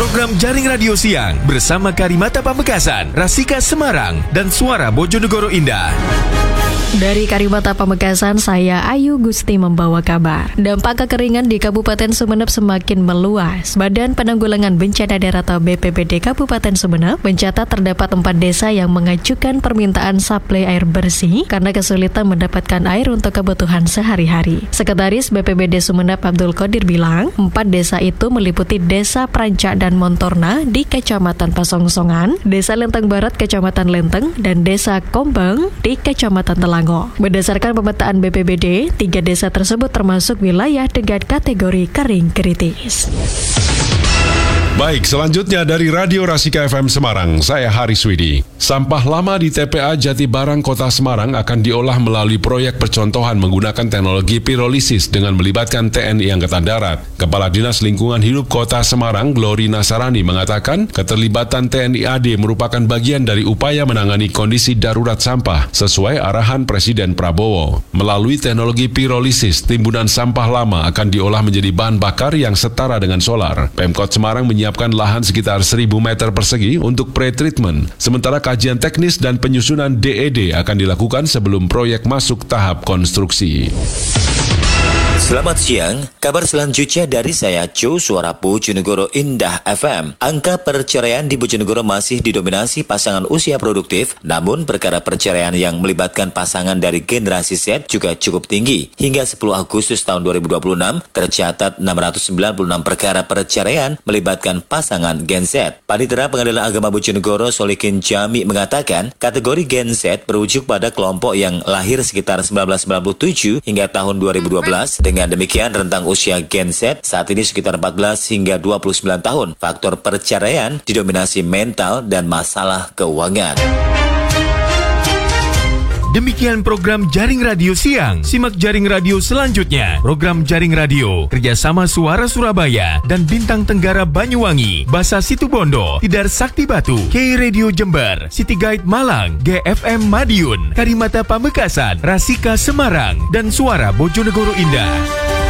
program Jaring Radio Siang bersama Karimata Pamekasan, Rasika Semarang, dan Suara Bojonegoro Indah. Dari Karimata Pamekasan, saya Ayu Gusti membawa kabar. Dampak kekeringan di Kabupaten Sumeneb semakin meluas. Badan Penanggulangan Bencana Daerah atau BPBD Kabupaten Sumeneb mencatat terdapat 4 desa yang mengajukan permintaan suplai air bersih karena kesulitan mendapatkan air untuk kebutuhan sehari-hari. Sekretaris BPBD Sumeneb Abdul Qadir bilang, 4 desa itu meliputi Desa Prancak dan Montorna di Kecamatan Pasongsongan, Desa Lenteng Barat Kecamatan Lenteng, dan Desa Kombeng di Kecamatan Telang. Berdasarkan pemetaan BPBD, 3 desa tersebut termasuk wilayah dengan kategori kering kritis. Baik, selanjutnya dari Radio Rasika FM Semarang, saya Haris Widi. Sampah lama di TPA Jatibarang Kota Semarang akan diolah melalui proyek percontohan menggunakan teknologi pirolisis dengan melibatkan TNI Angkatan Darat. Kepala Dinas Lingkungan Hidup Kota Semarang, Glory Nasarani, mengatakan keterlibatan TNI AD merupakan bagian dari upaya menangani kondisi darurat sampah sesuai arahan Presiden Prabowo. Melalui teknologi pirolisis, timbunan sampah lama akan diolah menjadi bahan bakar yang setara dengan solar. Pemkot Semarang menyiapkan lahan sekitar 1.000 meter persegi untuk pre-treatment, sementara kajian teknis dan penyusunan DED akan dilakukan sebelum proyek masuk tahap konstruksi. Selamat siang, kabar selanjutnya dari saya Jo, Suara Bojonegoro Indah FM. Angka perceraian di Bojonegoro masih didominasi pasangan usia produktif, namun perkara perceraian yang melibatkan pasangan dari generasi Z juga cukup tinggi. Hingga 10 Agustus tahun 2026, tercatat 696 perkara perceraian melibatkan pasangan Gen Z. Panitera Pengadilan Agama Bojonegoro Solikin Jami mengatakan, kategori Gen Z berujuk pada kelompok yang lahir sekitar 1997 hingga tahun 2012. Dengan demikian, rentang usia Gen Z saat ini sekitar 14 hingga 29 tahun. Faktor perceraian didominasi mental dan masalah keuangan. Demikian program Jaring Radio Siang. Simak Jaring Radio selanjutnya. Program Jaring Radio kerjasama Suara Surabaya dan Bintang Tenggara Banyuwangi, Basa Situbondo, Tidar Sakti Batu, K Radio Jember, City Guide Malang, GFM Madiun, Karimata Pamekasan, Rasika Semarang, dan Suara Bojonegoro Indah.